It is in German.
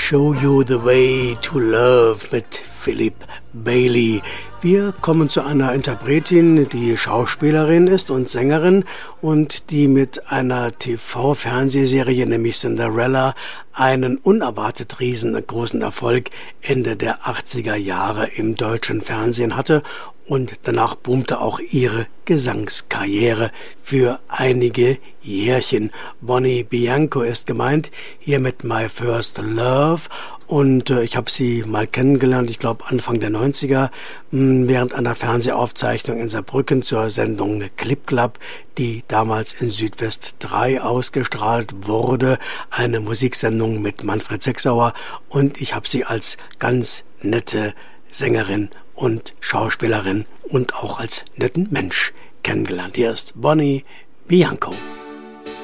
Show You the Way to Love mit Philip Bailey. Wir kommen zu einer Interpretin, die Schauspielerin ist und Sängerin und die mit einer TV-Fernsehserie, nämlich Cinderella, einen unerwartet riesengroßen Erfolg Ende der 80er Jahre im deutschen Fernsehen hatte und danach boomte auch ihre Gesangskarriere für einige Jährchen. Bonnie Bianco ist gemeint, hier mit My First Love, und ich habe sie mal kennengelernt, ich glaube Anfang der 90er, während einer Fernsehaufzeichnung in Saarbrücken zur Sendung Clip Club, die damals in Südwest 3 ausgestrahlt wurde, eine Musiksendung mit Manfred Sechsauer, und ich habe sie als ganz nette Sängerin und Schauspielerin und auch als netten Mensch kennengelernt. Hier ist Bonnie Bianco.